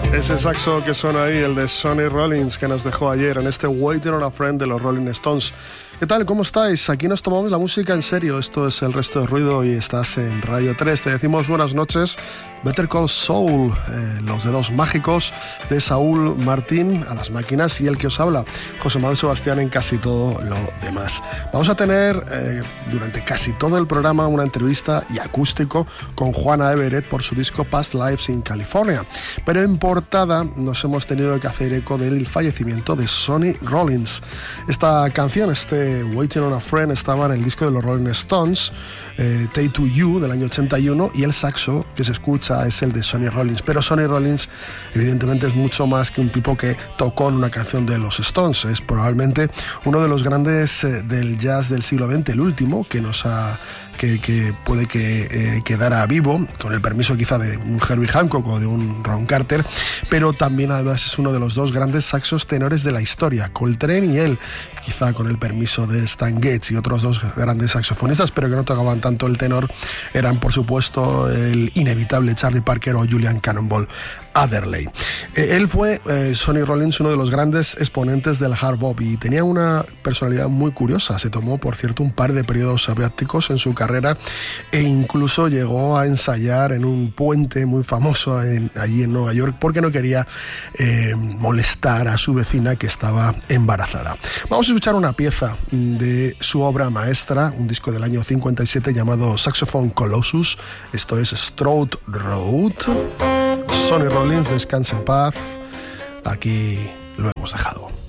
Ese saxo que suena ahí, el de Sonny Rollins, que nos dejó ayer en este Waiting on a Friend de los Rolling Stones. ¿Qué tal? ¿Cómo estáis? Aquí nos tomamos la música en serio. Esto es El Resto de Ruido y estás en Radio 3. Te decimos buenas noches. Better Call Saul, los dedos mágicos de Saúl Martín a las máquinas y el que os habla, José Manuel Sebastián, en casi todo lo demás. Vamos a tener durante casi todo el programa una entrevista y acústico con Juana Everett por su disco Past Lives in California. Pero en portada nos hemos tenido que hacer eco del fallecimiento de Sonny Rollins. Esta canción, Waiting on a Friend, estaba en el disco de los Rolling Stones, Take to You, del año 81, y el saxo que se escucha es el de Sonny Rollins. Pero Sonny Rollins evidentemente es mucho más que un tipo que tocó en una canción de los Stones. Es probablemente uno de los grandes del jazz del siglo XX, el último que puede que quedara vivo, con el permiso quizá de un Herbie Hancock o de un Ron Carter, pero también además es uno de los dos grandes saxos tenores de la historia, Coltrane y él, quizá con el permiso de Stan Getz y otros dos grandes saxofonistas, pero que no tocaban tanto el tenor, eran por supuesto el inevitable Charlie Parker o Julian Cannonball Adderley. Él fue, Sonny Rollins, uno de los grandes exponentes del hard bop y tenía una personalidad muy curiosa. Se tomó, por cierto, un par de periodos sabáticos en su carrera e incluso llegó a ensayar en un puente muy famoso allí en Nueva York porque no quería molestar a su vecina que estaba embarazada. Vamos a escuchar una pieza de su obra maestra, un disco del año 57 llamado Saxophone Colossus. Esto es Stroud Road. Sonny Rollins, descansa en paz. Aquí lo hemos dejado.